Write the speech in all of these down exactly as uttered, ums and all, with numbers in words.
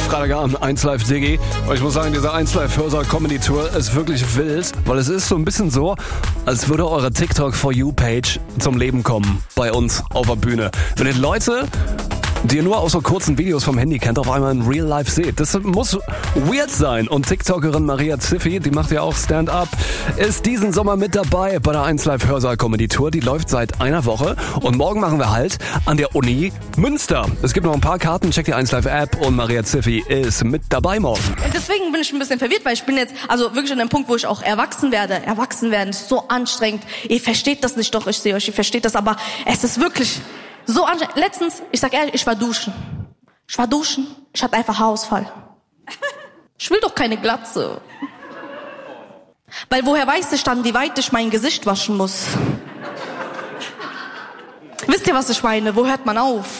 Freitagabend, eins Live Diggi. Und ich muss sagen, diese eins Live Hörsaal Comedy Tour ist wirklich wild, weil es ist so ein bisschen so, als würde eure TikTok For You Page zum Leben kommen bei uns auf der Bühne. Wenn ihr Leute, die ihr nur aus so kurzen Videos vom Handy kennt, auf einmal in Real Life seht. Das muss weird sein. Und TikTokerin Maria Ziffi, die macht ja auch Stand-Up, ist diesen Sommer mit dabei bei der eins Live Hörsaal Comedy Tour. Die läuft seit einer Woche und morgen machen wir Halt an der Uni Münster. Es gibt noch ein paar Karten, checkt die eins Live App und Maria Ziffi ist mit dabei morgen. Deswegen bin ich ein bisschen verwirrt, weil ich bin jetzt also wirklich an dem Punkt, wo ich auch erwachsen werde. Erwachsen werden ist so anstrengend. Ihr versteht das nicht, doch ich sehe euch, ihr versteht das, aber es ist wirklich so anstrengend. Letztens, ich sag ehrlich, ich war duschen. Ich war duschen, ich hatte einfach Haarausfall. Ich will doch keine Glatze. Weil woher weiß ich dann, wie weit ich mein Gesicht waschen muss? Wisst ihr, was ich meine? Wo hört man auf?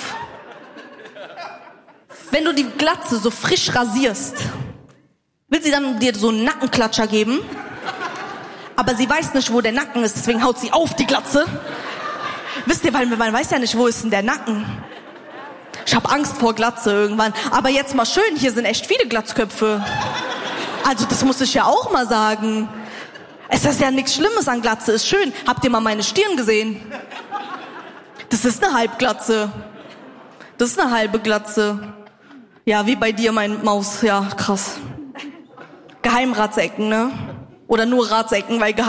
Wenn du die Glatze so frisch rasierst, will sie dann dir so einen Nackenklatscher geben, aber sie weiß nicht, wo der Nacken ist, deswegen haut sie auf die Glatze. Wisst ihr, weil man weiß ja nicht, wo ist denn der Nacken? Ich habe Angst vor Glatze irgendwann. Aber jetzt mal schön, hier sind echt viele Glatzköpfe. Also das muss ich ja auch mal sagen. Es ist ja nichts Schlimmes an Glatze, ist schön. Habt ihr mal meine Stirn gesehen? Das ist eine Halbglatze. Das ist eine halbe Glatze. Ja, wie bei dir, mein Maus. Ja, krass. Geheimratsecken, ne? Oder nur Ratsecken, weil geheim